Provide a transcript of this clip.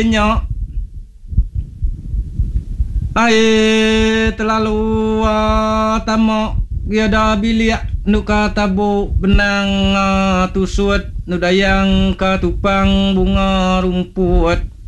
nyak ai terlalu tamak dia dah bilik nuka tabu benang tusut nudayang ka tupang bunga rumput